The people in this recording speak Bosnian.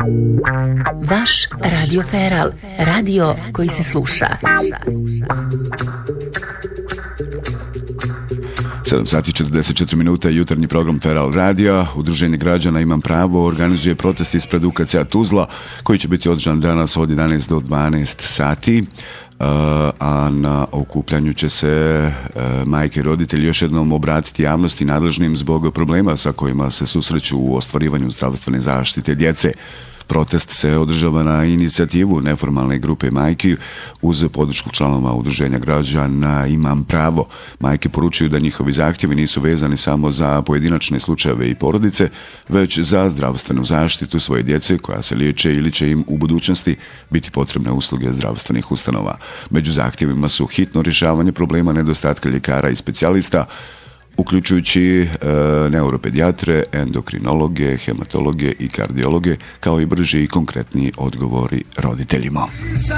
Vaš Radio Feral, radio koji se sluša. 7 sati 44 minuta, jutarnji program Feral radija. Udruženje građana Imam pravo organizuje protest ispred UKC-a Tuzla koji će biti održan danas od 11 do 12 sati. A na okupljanju će se majke i roditelji još jednom obratiti javnosti nadležnim zbog problema sa kojima se susreću u ostvarivanju zdravstvene zaštite djece. Protest se održava na inicijativu neformalne grupe majki uz podršku članova udruženja građana Imam pravo. Majke poručuju da njihovi zahtjevi nisu vezani samo za pojedinačne slučajeve i porodice, već za zdravstvenu zaštitu svoje djece koja se liječe ili će im u budućnosti biti potrebne usluge zdravstvenih ustanova. Među zahtjevima su hitno rješavanje problema nedostatka ljekara i specijalista, uključujući neuropedijatre, endokrinologe, hematologe i kardiologe, kao i brži i konkretni odgovori roditeljima.